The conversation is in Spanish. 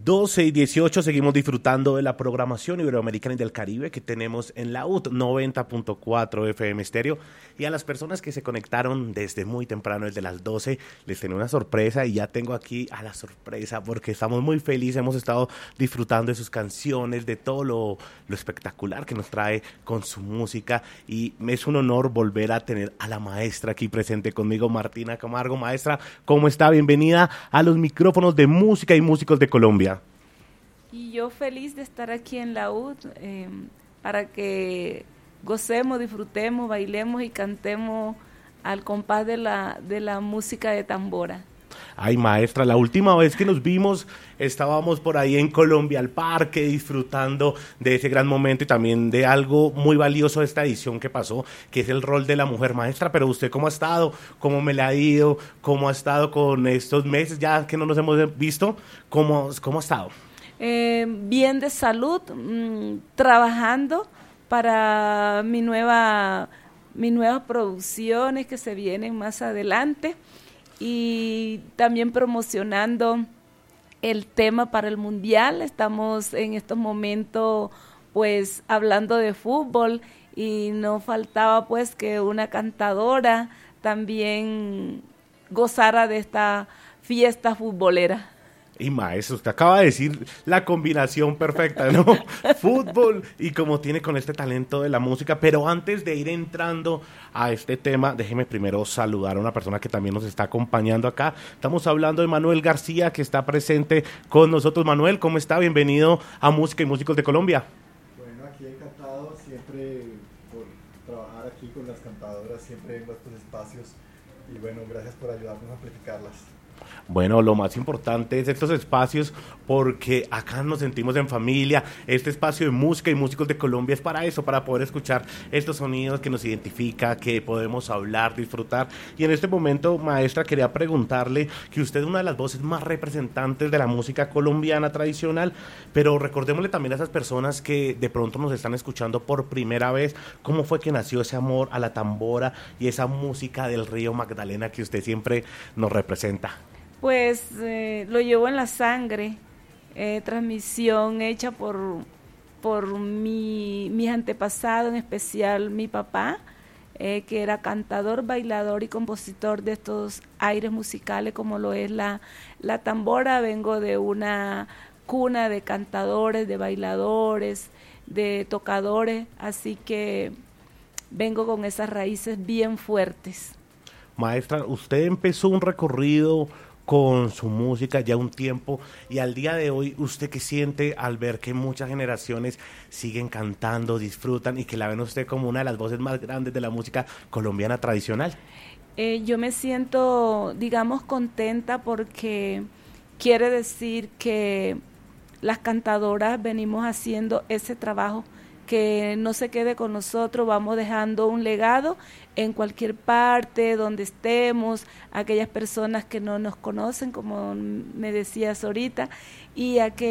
12:18, seguimos disfrutando de la programación iberoamericana y del Caribe que tenemos en la UT 90.4 FM Estéreo. Y a las personas que se conectaron desde muy temprano, desde las 12, les tengo una sorpresa y ya tengo aquí a la sorpresa porque estamos muy felices, hemos estado disfrutando de sus canciones, de todo lo espectacular que nos trae con su música, y me es un honor volver a tener a la maestra aquí presente conmigo, Martina Camargo. Maestra, ¿cómo está? Bienvenida a los micrófonos de Música y Músicos de Colombia. Y yo feliz de estar aquí en la UD para que gocemos, disfrutemos, bailemos y cantemos al compás de la música de tambora. Ay, maestra, la última vez que nos vimos estábamos por ahí en Colombia al Parque disfrutando de ese gran momento y también de algo muy valioso de esta edición que pasó, que es el rol de la mujer. Maestra, pero ¿usted cómo ha estado? ¿Cómo me la ha ido? ¿Cómo ha estado con estos meses ya que no nos hemos visto? ¿Cómo ha estado? Bien de salud, trabajando para mis nuevas producciones que se vienen más adelante, y también promocionando el tema para el Mundial. Estamos en estos momentos pues hablando de fútbol y no faltaba pues que una cantadora también gozara de esta fiesta futbolera. Y maestro, usted acaba de decir la combinación perfecta, ¿no? Fútbol y como tiene con este talento de la música. Pero antes de ir entrando a este tema, déjeme primero saludar a una persona que también nos está acompañando acá. Estamos hablando de Manuel García, que está presente con nosotros. Manuel, ¿cómo está? Bienvenido a Música y Músicos de Colombia. Bueno, aquí encantado siempre por trabajar aquí con las cantadoras, siempre vengo a estos espacios y bueno, gracias por ayudarnos a amplificarlas. Bueno, lo más importante es estos espacios porque acá nos sentimos en familia. Este espacio de Música y Músicos de Colombia es para eso, para poder escuchar estos sonidos que nos identifica, que podemos hablar, disfrutar. Y en este momento, maestra, quería preguntarle que usted es una de las voces más representantes de la música colombiana tradicional, pero recordémosle también a esas personas que de pronto nos están escuchando por primera vez, ¿cómo fue que nació ese amor a la tambora y esa música del río Magdalena que usted siempre nos representa? Pues lo llevo en la sangre, transmisión hecha por mis antepasados, en especial mi papá, que era cantador, bailador y compositor de estos aires musicales como lo es la tambora. Vengo de una cuna de cantadores, de bailadores, de tocadores, así que vengo con esas raíces bien fuertes. Maestra, usted empezó un recorrido con su música ya un tiempo, y al día de hoy, ¿usted qué siente al ver que muchas generaciones siguen cantando, disfrutan y que la ven usted como una de las voces más grandes de la música colombiana tradicional? Yo me siento, digamos, contenta porque quiere decir que las cantadoras venimos haciendo ese trabajo, que no se quede con nosotros, vamos dejando un legado en cualquier parte donde estemos, aquellas personas que no nos conocen, como me decías ahorita, y aquellas